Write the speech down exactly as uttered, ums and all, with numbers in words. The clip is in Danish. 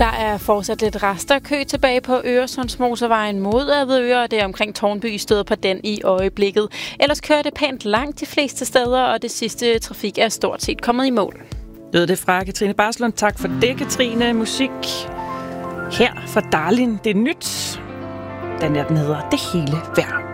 Der er fortsat lidt resterkø tilbage på Øresundsmotorvejen mod Avedøre, og det er omkring Tårnby støder på den i øjeblikket. Ellers kører det pænt langt de fleste steder, og det sidste trafik er stort set kommet i mål. Lød det fra Katrine Barslund. Tak for det, Katrine. Musik her fra Darlin. Det er nyt. Den her, den hedder Det hele værd.